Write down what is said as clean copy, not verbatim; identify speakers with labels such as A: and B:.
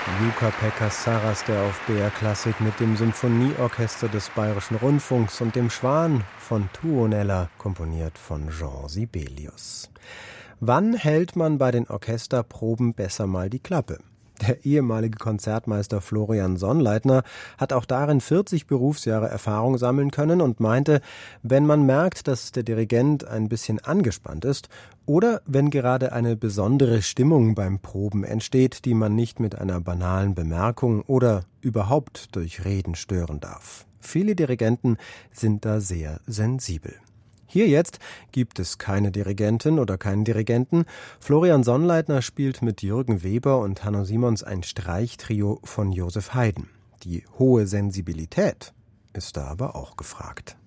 A: Jukka-Pekka Saraste der auf BR Klassik mit dem Symphonieorchester des Bayerischen Rundfunks und dem Schwan von Tuonela, komponiert von Jean Sibelius. Wann hält man bei den Orchesterproben besser mal die Klappe? Der ehemalige Konzertmeister Florian Sonnleitner hat auch darin 40 Berufsjahre Erfahrung sammeln können und meinte, wenn man merkt, dass der Dirigent ein bisschen angespannt ist oder wenn gerade eine besondere Stimmung beim Proben entsteht, die man nicht mit einer banalen Bemerkung oder überhaupt durch Reden stören darf. Viele Dirigenten sind da sehr sensibel. Hier jetzt gibt es keine Dirigentin oder keinen Dirigenten. Florian Sonnleitner spielt mit Jürgen Weber und Hanno Simons ein Streichtrio von Joseph Haydn. Die hohe Sensibilität ist da aber auch gefragt.